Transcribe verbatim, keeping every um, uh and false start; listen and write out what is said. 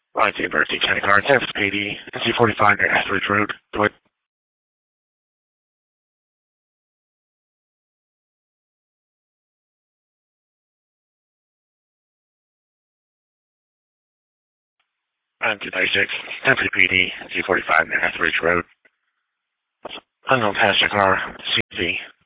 Line to Emergency County Guard, San Francisco P D, N C forty-five near Etheridge Road. Do it. I'm two thirty-six, San Francisco P D, N C forty-five near Etheridge Road. Unknown passenger car, C Z.